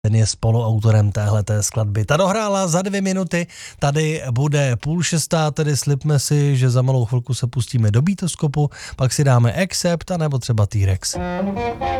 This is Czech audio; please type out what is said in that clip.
Ten je spoluautorem téhleté skladby. Ta dohrála za 2 minuty, tady bude 5:30, tedy slibme si, že za malou chvilku se pustíme do Beatoskopu, pak si dáme Accept, anebo třeba T-Rex.